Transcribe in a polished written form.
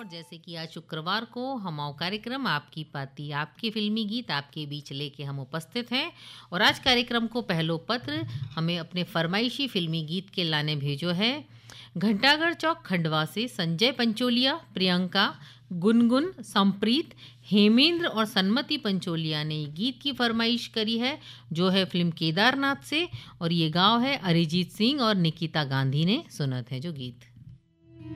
जैसे कि आज शुक्रवार को हमारा कार्यक्रम आपकी पाती आपके फिल्मी गीत आपके बीच लेके हम उपस्थित हैं। और आज कार्यक्रम को पहलो पत्र हमें अपने फरमाइशी फिल्मी गीत के लाने भेजो है घंटाघर चौक खंडवा से संजय पंचोलिया, प्रियंका, गुनगुन, संप्रीत, हेमेंद्र और सन्मति पंचोलिया ने गीत की फरमाइश करी है जो है फिल्म केदारनाथ से। और ये गाँव है अरिजीत सिंह और निकिता गांधी ने सुनत है जो गीत।